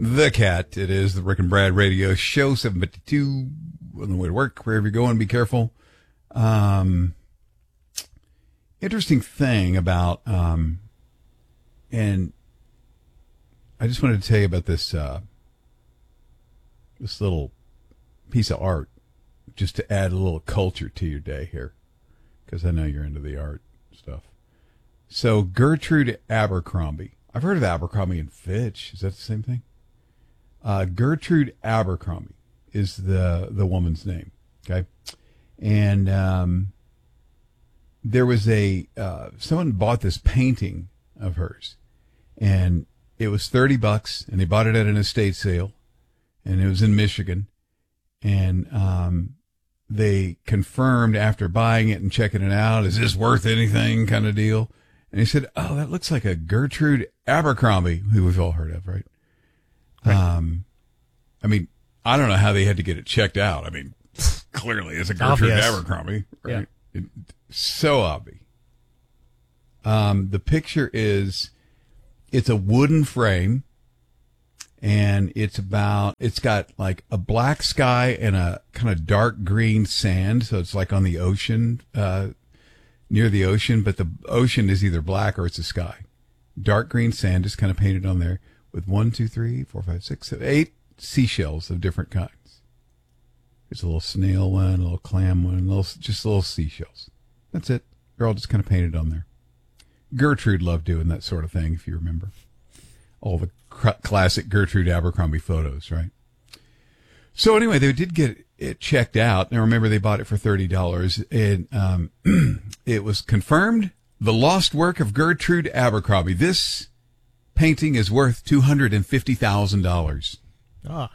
The Cat. It is the Rick and Brad Radio Show, 752 on the way to work. Wherever you're going, be careful. Interesting thing about, and I just wanted to tell you about this, this little piece of art, just to add a little culture to your day here, because I know you're into the art stuff. So Gertrude Abercrombie. I've heard of Abercrombie and Fitch. Is that the same thing? Gertrude Abercrombie is the woman's name. Okay. And, there was someone bought this painting of hers, and it was $30, and they bought it at an estate sale, and it was in Michigan. And, they confirmed after buying it and checking it out, is this worth anything kind of deal? And he said, oh, that looks like a Gertrude Abercrombie, who we've all heard of, right? I mean, I don't know how they had to get it checked out. I mean, clearly it's a Gertrude Abercrombie, right? Yeah. So obvious. The picture it's a wooden frame, and it's got like a black sky and a kind of dark green sand. So it's like on the ocean, near the ocean, but the ocean is either black or it's a sky. Dark green sand is kind of painted on there with 1, 2, 3, 4, 5, 6, 7, 8 seashells of different kinds. There's a little snail one, a little clam one, just little seashells. That's it. They're all just kind of painted on there. Gertrude loved doing that sort of thing, if you remember. All the classic Gertrude Abercrombie photos, right? So anyway, they did get it checked out. Now remember, they bought it for $30, and it was confirmed the lost work of Gertrude Abercrombie. This painting is worth $250,000. Ah.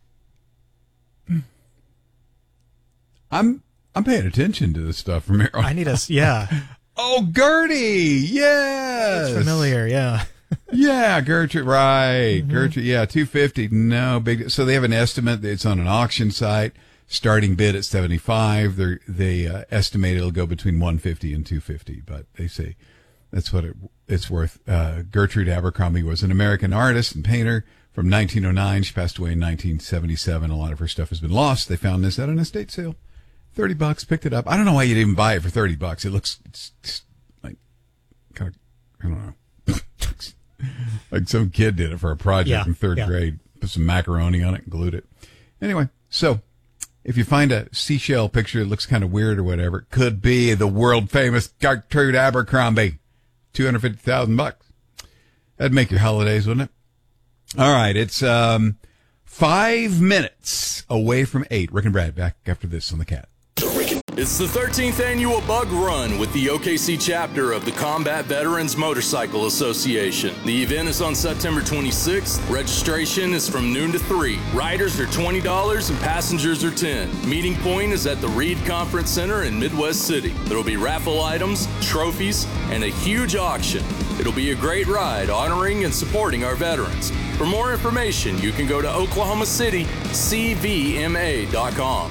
I'm paying attention to this stuff from here on. I need yeah. Oh, Gertie, yes. It's familiar, yeah. Yeah, Gertrude, right. Mm-hmm. Gertrude, yeah, $250, no big. So they have an estimate. It's on an auction site. Starting bid at $75. They estimate it'll go between $150 and $250, but they say that's what it's worth. Gertrude Abercrombie was an American artist and painter from 1909. She passed away in 1977. A lot of her stuff has been lost. They found this at an estate sale. $30, picked it up. I don't know why you'd even buy it for $30. It looks it's like kind of, I don't know. Like some kid did it for a project in third grade. Put some macaroni on it and glued it. Anyway, so if you find a seashell picture that looks kind of weird or whatever, it could be the world famous Gertrude Abercrombie. $250,000. That'd make your holidays, wouldn't it? All right, it's 5 minutes away from 8. Rick and Brad back after this on the Cat. It's the 13th annual Bug Run with the OKC chapter of the Combat Veterans Motorcycle Association. The event is on September 26th. Registration is from noon to 3. Riders are $20 and passengers are $10. Meeting point is at the Reed Conference Center in Midwest City. There will be raffle items, trophies, and a huge auction. It'll be a great ride honoring and supporting our veterans. For more information, you can go to OklahomaCityCVMA.com.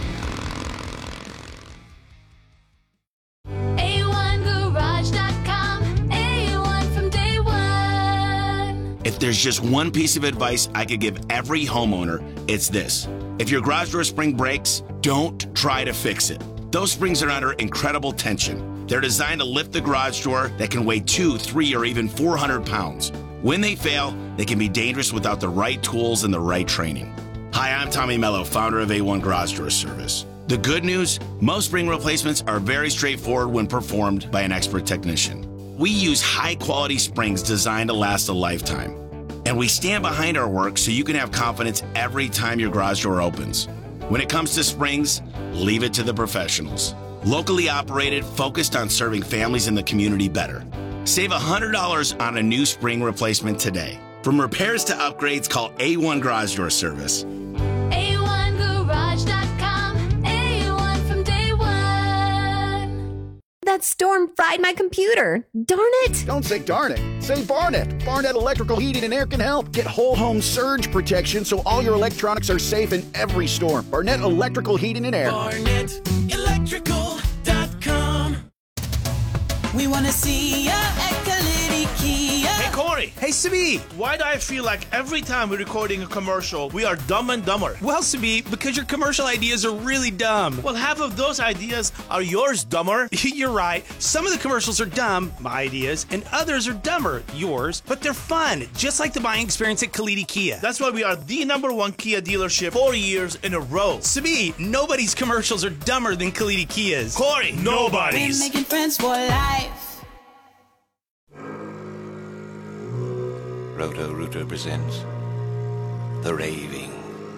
If there's just one piece of advice I could give every homeowner, it's this. If your garage door spring breaks, don't try to fix it. Those springs are under incredible tension. They're designed to lift the garage door that can weigh 200, 300, or even 400 pounds. When they fail, they can be dangerous without the right tools and the right training. Hi, I'm Tommy Mello, founder of A1 Garage Door Service. The good news, most spring replacements are very straightforward when performed by an expert technician. We use high-quality springs designed to last a lifetime. And we stand behind our work so you can have confidence every time your garage door opens. When it comes to springs, leave it to the professionals. Locally operated, focused on serving families in the community better. Save $100 on a new spring replacement today. From repairs to upgrades, call A1 Garage Door Service. A1Garage.com, A1 from day one. That storm fried my computer. Darn it. Don't say darn it. Say Barnett. Barnett Electrical Heating and Air can help. Get whole home surge protection so all your electronics are safe in every storm. Barnett Electrical Heating and Air. BarnettElectrical.com. We want to see ya at Kalidi Kia. Hey, Corey. Hey, Sabi? Why do I feel like every time we're recording a commercial, we are dumb and dumber? Well, Sabi, because your commercial ideas are really dumb. Well, half of those ideas are yours, dumber. You're right. Some of the commercials are dumb, my ideas, and others are dumber, yours, but they're fun, just like the buying experience at Kalidi Kia. That's why we are the #1 Kia dealership 4 years in a row. Sabi, nobody's commercials are dumber than Kalidi Kia's. Corey, nobody's. We're making friends for life. Roto-Rooter presents The Raving.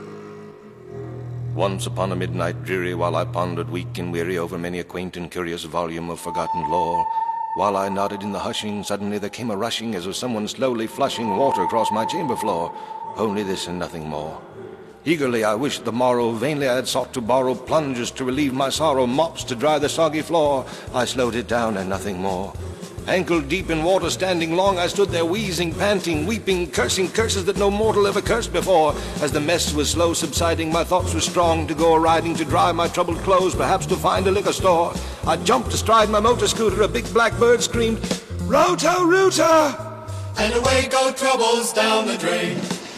Once upon a midnight dreary, while I pondered weak and weary over many a quaint and curious volume of forgotten lore, while I nodded in the hushing, suddenly there came a rushing as of someone slowly flushing water across my chamber floor. Only this and nothing more. Eagerly I wished the morrow, vainly I had sought to borrow plungers to relieve my sorrow, mops to dry the soggy floor. I slowed it down and nothing more. Ankle deep in water, standing long, I stood there wheezing, panting, weeping, cursing curses that no mortal ever cursed before. As the mess was slow subsiding, my thoughts were strong to go a-riding, to dry my troubled clothes, perhaps to find a liquor store. I jumped astride my motor scooter, a big black bird screamed, Roto-Rooter! And away go troubles down the drain.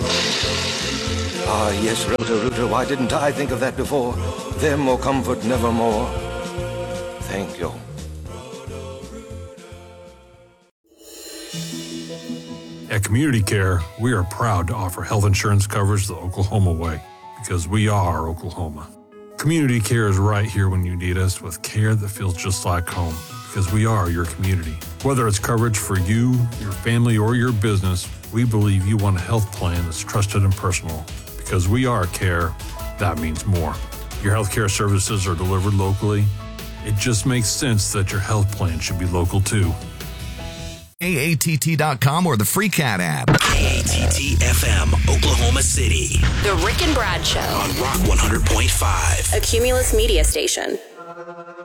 Ah, yes, Roto-Rooter, why didn't I think of that before? Them or comfort nevermore. Thank you. At Community Care, we are proud to offer health insurance coverage the Oklahoma way, because we are Oklahoma. Community Care is right here when you need us, with care that feels just like home, because we are your community. Whether it's coverage for you, your family, or your business, we believe you want a health plan that's trusted and personal. Because we are care, that means more. Your health care services are delivered locally. It just makes sense that your health plan should be local too. AATT.com or the FreeCat app. AATT FM, Oklahoma City. The Rick and Brad Show. On Rock 100.5. A Cumulus media station.